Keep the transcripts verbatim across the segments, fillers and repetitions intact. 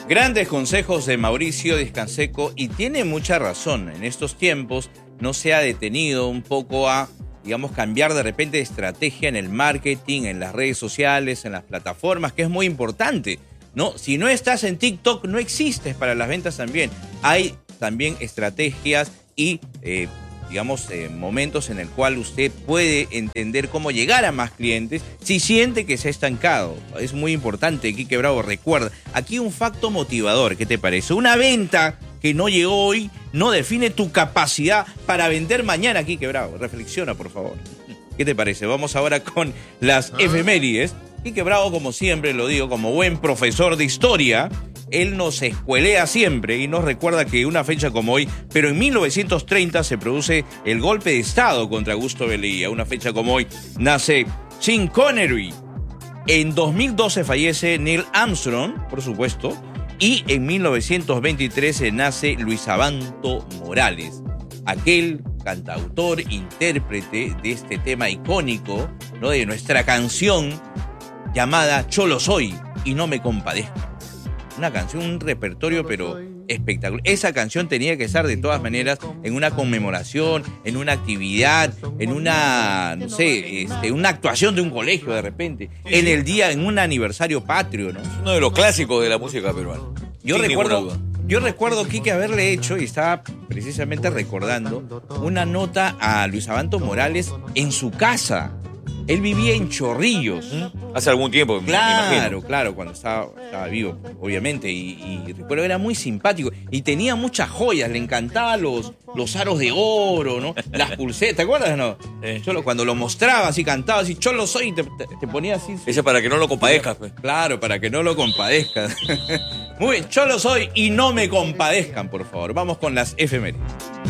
Grandes consejos de Mauricio Díaz Canseco, y tiene mucha razón. En estos tiempos no se ha detenido un poco a, digamos, cambiar de repente de estrategia en el marketing, en las redes sociales, en las plataformas, que es muy importante, ¿no? Si no estás en TikTok, no existes para las ventas también. Hay también estrategias y, eh, digamos, eh, momentos en el cual usted puede entender cómo llegar a más clientes si siente que se ha estancado. Es muy importante, Quique Bravo, recuerda, aquí un facto motivador, ¿qué te parece? Una venta que no llegó hoy no define tu capacidad para vender mañana, Quique Bravo. Reflexiona, por favor. ¿Qué te parece? Vamos ahora con las efemérides. Quique Bravo, como siempre lo digo, como buen profesor de historia, él nos escuelea siempre y nos recuerda que una fecha como hoy, pero en mil novecientos treinta se produce el golpe de Estado contra Augusto B. Leguía. Una fecha como hoy nace Sean Connery. En dos mil doce fallece Neil Armstrong, por supuesto. Y en mil novecientos veintitrés nace Luis Abanto Morales, aquel cantautor, intérprete de este tema icónico, ¿no?, de nuestra canción llamada Cholo Soy y No Me Compadezca. Una canción, un repertorio, pero espectacular. Esa canción tenía que estar de todas maneras en una conmemoración, en una actividad, en una, no sé, este, una actuación de un colegio de repente, sí, en sí. el día, en un aniversario patrio, ¿no? Es uno de los clásicos de la música peruana. Yo Sin recuerdo, yo recuerdo, Quique, haberle hecho, y estaba precisamente recordando, una nota a Luis Abanto Morales en su casa. Él vivía en Chorrillos. Hace algún tiempo, claro, me imagino. Claro, cuando estaba, estaba vivo, obviamente. Y, y recuerdo, era muy simpático. Y tenía muchas joyas. Le encantaban los, los aros de oro, ¿no? Las pulseras, ¿te acuerdas, no? Sí. Cholo, cuando lo mostraba así, cantaba así, Cholo soy, te, te, te ponía así. Ese para que no lo compadezcas, pues. Claro, para que no lo compadezcas. Muy bien, Cholo soy y no me compadezcan, por favor. Vamos con las efemérides.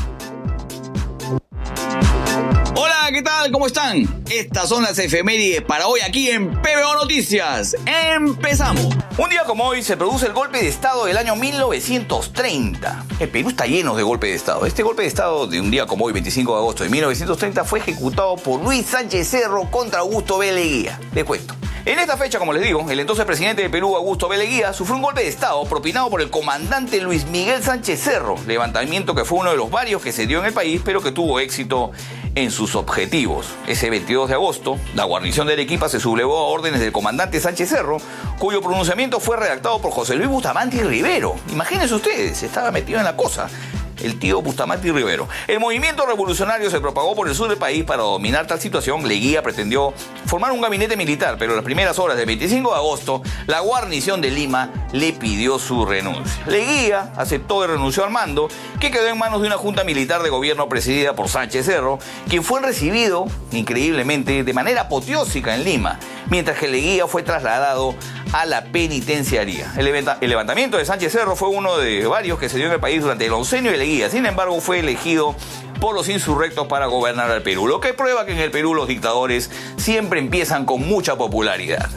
Hola, ¿qué tal? ¿Cómo están? Estas son las efemérides para hoy aquí en P B O Noticias. ¡Empezamos! Un día como hoy se produce el golpe de Estado del año mil novecientos treinta. El Perú está lleno de golpes de Estado. Este golpe de Estado de un día como hoy, veinticinco de agosto de mil novecientos treinta, fue ejecutado por Luis Sánchez Cerro contra Augusto B. Leguía. Les cuento. En esta fecha, como les digo, el entonces presidente de Perú, Augusto B. Leguía, sufrió un golpe de Estado propinado por el comandante Luis Miguel Sánchez Cerro, levantamiento que fue uno de los varios que se dio en el país, pero que tuvo éxito en sus objetivos. Ese veintidós de agosto, la guarnición de Arequipa se sublevó a órdenes del comandante Sánchez Cerro, cuyo pronunciamiento fue redactado por José Luis Bustamante y Rivero. Imagínense ustedes, estaba metido en la cosa el tío Bustamante y Rivero. El movimiento revolucionario se propagó por el sur del país. Para dominar tal situación, Leguía pretendió formar un gabinete militar, pero en las primeras horas del veinticinco de agosto, la guarnición de Lima le pidió su renuncia. Leguía aceptó y renunció al mando, que quedó en manos de una junta militar de gobierno presidida por Sánchez Cerro, quien fue recibido, increíblemente, de manera apoteósica en Lima, mientras que Leguía fue trasladado a la penitenciaría. El, el levantamiento de Sánchez Cerro fue uno de varios que se dio en el país durante el oncenio de Leguía. Sin embargo, fue elegido por los insurrectos para gobernar al Perú, lo que prueba que en el Perú los dictadores siempre empiezan con mucha popularidad.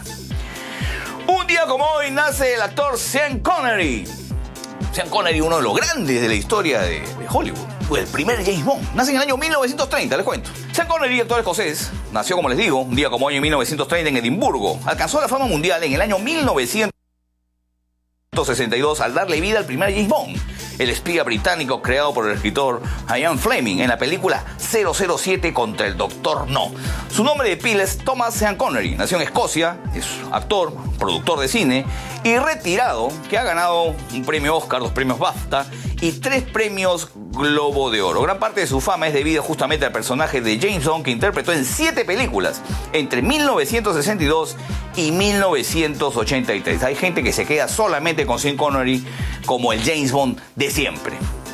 Un día como hoy nace el actor Sean Connery. Sean Connery, uno de los grandes de la historia de, de Hollywood. Fue el primer James Bond. Nace en el año mil novecientos treinta, les cuento. Sean Connery, actor escocés, nació, como les digo, un día como hoy en mil novecientos treinta en Edimburgo. Alcanzó la fama mundial en el año mil novecientos sesenta y dos al darle vida al primer James Bond, el espía británico creado por el escritor Ian Fleming en la película cero cero siete contra el Doctor No. Su nombre de pila es Thomas Sean Connery. Nació en Escocia, es actor, productor de cine y retirado, que ha ganado un premio Oscar, dos premios BAFTA y tres premios Globo de Oro. Gran parte de su fama es debida justamente al personaje de James Bond, que interpretó en siete películas entre mil novecientos sesenta y dos y mil novecientos ochenta y tres. Hay gente que se queda solamente con Sean Connery como el James Bond de siempre.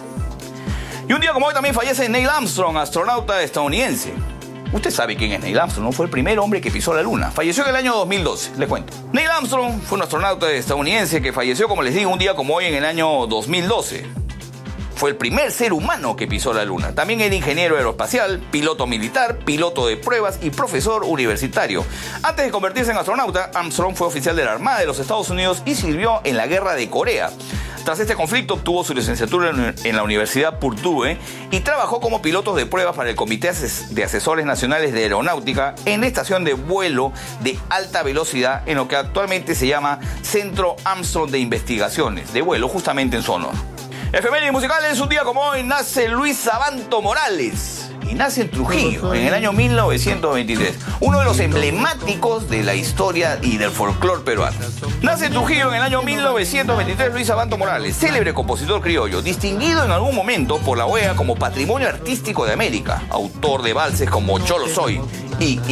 Y un día como hoy también fallece Neil Armstrong, astronauta estadounidense. Usted sabe quién es Neil Armstrong, ¿no? Fue el primer hombre que pisó la luna. Falleció en el año dos mil doce, les cuento. Neil Armstrong fue un astronauta estadounidense que falleció, como les digo, un día como hoy en el año dos mil doce. Fue el primer ser humano que pisó la luna. También era ingeniero aeroespacial, piloto militar, piloto de pruebas y profesor universitario. Antes de convertirse en astronauta, Armstrong fue oficial de la Armada de los Estados Unidos y sirvió en la Guerra de Corea. Tras este conflicto obtuvo su licenciatura en la Universidad Purdue y trabajó como piloto de pruebas para el Comité de Asesores Nacionales de Aeronáutica en la estación de vuelo de alta velocidad en lo que actualmente se llama Centro Armstrong de Investigaciones de Vuelo, justamente en su honor. Efemérides musicales, un día como hoy nace Luis Sabanto Morales. Y nace en Trujillo en el año mil novecientos veintitrés, uno de los emblemáticos de la historia y del folclore peruano. Nace en Trujillo en el año mil novecientos veintitrés Luis Sabanto Morales, célebre compositor criollo, distinguido en algún momento por la O E A como Patrimonio Artístico de América, autor de valses como Yo lo soy y